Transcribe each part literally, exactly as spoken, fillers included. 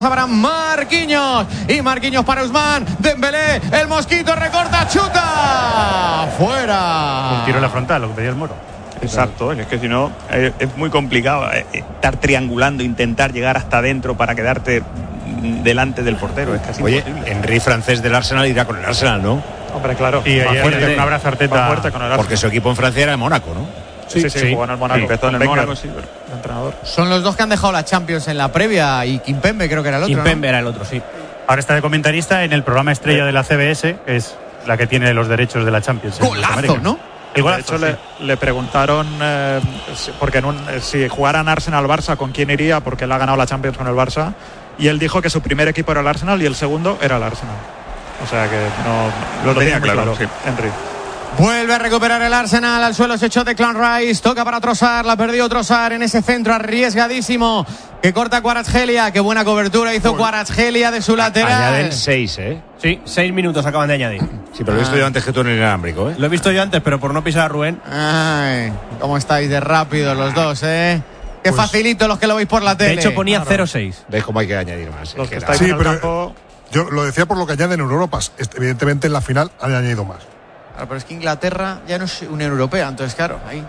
Para Marquinhos y Marquinhos para Ousmane Dembélé, el mosquito recorta, chuta fuera. Un tiro en la frontal, lo que pedía el Moro. Exacto, es que si no es, es muy complicado estar triangulando, intentar llegar hasta adentro para quedarte delante del portero, es casi Oye, imposible. Henry, francés del Arsenal, irá con el Arsenal, ¿no? Hombre, claro. Y ayer fuerte, un abrazo a Arteta, fuerte con el Arsenal. Porque su equipo en Francia era de Mónaco, ¿no? Sí, sí, sí, sí, jugó en el Mónaco. Sí, empezó en el Wenger, Mónaco, sí, pero... el entrenador. Son los dos que han dejado la Champions en la previa y Kimpembe creo que era el otro. Kimpembe ¿no? era el otro, sí. Ahora está de comentarista en el programa estrella de la C B S, que es la que tiene los derechos de la Champions. Golazo, ¿no? El golazo, de hecho, sí. le, le preguntaron eh, si, porque en un, eh, si jugaran Arsenal-Barça, ¿con quién iría? Porque él ha ganado la Champions con el Barça. Y él dijo que su primer equipo era el Arsenal y el segundo era el Arsenal. O sea que no Lo lo tenía tenía claro, claro, sí. Henry. Vuelve a recuperar el Arsenal, al suelo se echó Declan Rice, toca para Trossard, la perdió Trossard en ese centro arriesgadísimo que corta Kvaratskhelia, qué buena cobertura hizo Kvaratskhelia de su lateral. Añaden seis, ¿eh? Sí, seis minutos acaban de añadir. Sí, pero lo he visto yo antes que tú en el inalámbrico, ¿eh? Lo he visto yo antes, pero por no pisar a Rubén. Ay, cómo estáis de rápidos los dos, ¿eh? Qué Pues, facilito los que lo veis por la tele. De hecho ponía cero seis. ¿Ves cómo hay que añadir más? Los Es que que estáis era- Sí, en el pero- campo... Yo lo decía por lo que añaden en Europa. Este, evidentemente en la final han añadido más. Claro, pero es que Inglaterra ya no es Unión Europea, entonces claro, ahí.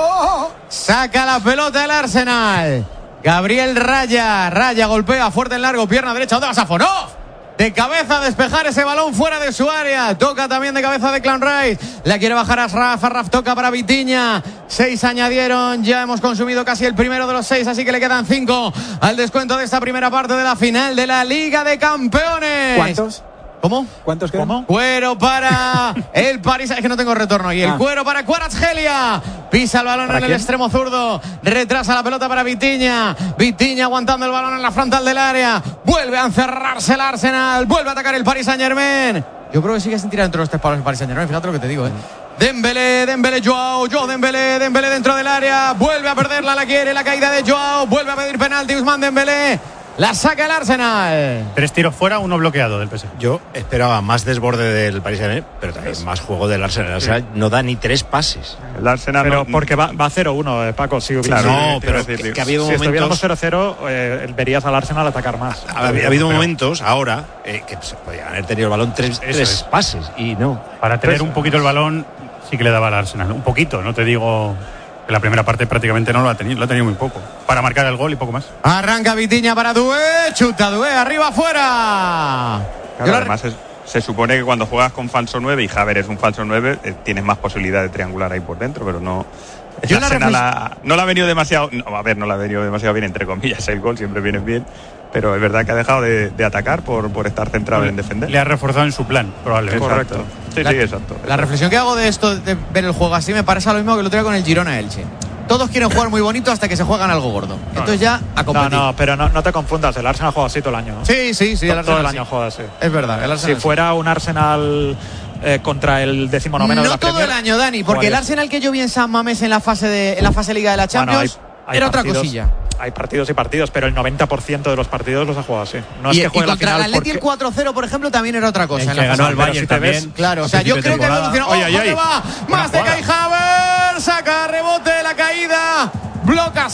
Saca la pelota el Arsenal. Gabriel Raya, Raya golpea fuerte en largo, pierna derecha, ¿dónde va Safonov? De cabeza a despejar ese balón fuera de su área. Toca también de cabeza de Declan Rice. La quiere bajar a Raf. Raf toca para Vitinha. Seis añadieron. Ya hemos consumido casi el primero de los seis. Así que le quedan cinco al descuento de esta primera parte de la final de la Liga de Campeones. ¿Cuántos? ¿Cómo? ¿Cuántos quedan? ¿Cómo? Cuero para el París. Es que no tengo retorno. Y el Ah. cuero para Kvaratskhelia. Pisa el balón en el quién? extremo zurdo. Retrasa la pelota para Vitinha. Vitinha aguantando el balón en la frontal del área. Vuelve a encerrarse el Arsenal. Vuelve a atacar el Paris Saint-Germain. Yo creo que sigue sin tirar entre los tres palos el Paris Saint-Germain. Fíjate lo que te digo, ¿eh? Dembélé, Dembélé, Joao, Joao Dembélé, Dembélé dentro del área. Vuelve a perderla, la quiere, la caída de Joao. Vuelve a pedir penalti Ousmane Dembélé. La saca el Arsenal. Tres tiros fuera, uno bloqueado del P S G. Yo esperaba más desborde del Paris Saint-Germain, pero también más juego del Arsenal. El Arsenal no da ni tres pases. El Arsenal Pero no- porque va, va cero uno, eh, Paco. Si hubiera- Claro, no, sí, pero sí, sí, que, sí. que ha habido si estuviéramos momentos... cero cero, eh, verías al Arsenal atacar más. Ha, ha habido momentos ahora eh, que se podían haber tenido el balón tres, tres es. pases y no. Para tener Pues- un poquito el balón, sí que le daba al Arsenal. Un poquito, no te digo que la primera parte prácticamente no lo ha tenido, lo ha tenido muy poco. Para marcar el gol y poco más. Arranca Vitinha para Doué. Chuta Doué, arriba, afuera. Claro, Yo la- además es- se supone que cuando juegas con falso nueve y Javier es un falso nueve, eh, tienes más posibilidad de triangular ahí por dentro, pero no. el Yo la Arsenal reflex- ha- no le ha venido demasiado. No, a ver, no le ha venido demasiado bien, entre comillas. El gol siempre viene bien, pero es verdad que ha dejado de, de atacar por, por estar centrado en defender. Le ha reforzado en su plan, probablemente. Exacto. Sí, La- sí, exacto. La reflexión que hago de esto, de ver el juego así, me parece lo mismo que lo otro día con el Girona Elche. Todos quieren jugar muy bonito hasta que se juegan algo gordo. Entonces ya a No, competir. no, pero no, no te confundas. El Arsenal juega así todo el año. Sí, sí, sí. todo, el todo el Arsenal año sí. juega así. Es verdad, el Arsenal Si sí. fuera un Arsenal eh, contra el decimonoveno de No la todo Premier, el año, Dani, porque el jugaría. Arsenal que yo vi en San Mamés en la fase de en la fase Liga de la Bueno, Champions hay- hay era otra partidos- cosilla. Hay partidos y partidos, pero el noventa por ciento de los partidos los ha jugado así. No es y, que y juegue la contra el final Atleti el porque... cuatro cero, por ejemplo, también era otra cosa. El en que la ganó fase. al pero Bayern si te ves- también. Claro, o a sea, yo principio de creo que temporada. evolucionó. Oye, ¡Ojo, oye, que oye. va! Más de Kai Havertz, saca rebote, la caída, bloca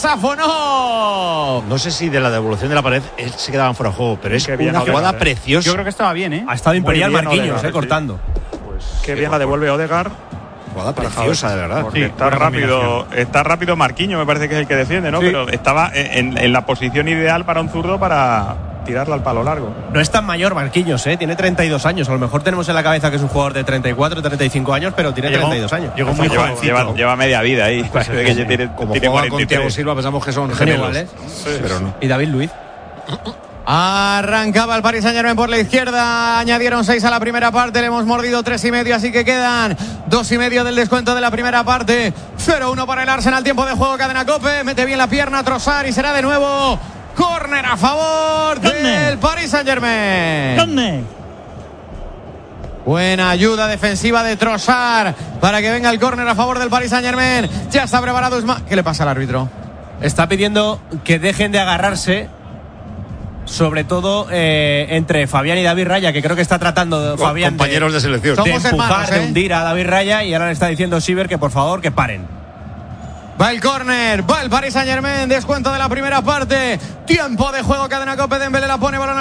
Safonov. No sé si de la devolución de la pared él se quedaban fuera de juego, pero es Qué bien una Odegaard, jugada eh. preciosa. Yo creo que estaba bien, ¿eh? Ha estado imperial bien Marquinhos, Odegaard, eh, sí. cortando. Qué bien la devuelve Odegaard. Jugada preciosa, de verdad. Porque Sí, está buena rápido, combinación. está rápido Marquinhos, me parece que es el que defiende, ¿no? Sí. Pero estaba en, en la posición ideal para un zurdo para tirarla al palo largo. No es tan mayor Marquinhos, ¿eh? Tiene treinta y dos años. A lo mejor tenemos en la cabeza que es un jugador de treinta y cuatro, treinta y cinco años, pero tiene Llegó- treinta y dos años. Llegó muy lleva, jovencito. lleva, lleva media vida ahí. Parece que ya tiene, Como tiene juega con cuarenta y tres. Thiago Silva pensamos que son Son gemelos. iguales. Pero no. Y David Luiz. Arrancaba el Paris Saint-Germain por la izquierda, añadieron seis a la primera parte, le hemos mordido tres y medio, así que quedan dos y medio del descuento de la primera parte. cero uno para el Arsenal, tiempo de juego, cadena Cope, mete bien la pierna Trossard y será de nuevo córner a favor del Paris Saint-Germain. Buena ayuda defensiva de Trossard para que venga el córner a favor del Paris Saint-Germain. Ya está preparado Ousmane. ¿Qué le pasa al árbitro? Está pidiendo que dejen de agarrarse, sobre todo eh, entre Fabián y David Raya, que creo que está tratando Con- Fabián compañeros de, selección. de Somos empujar, hermanos, de ¿eh? hundir a David Raya, y ahora le está diciendo Siver que por favor que paren. Va el córner, va el Paris Saint-Germain, descuento de la primera parte. Tiempo de juego, cadena Cope, Dembélé la pone, balón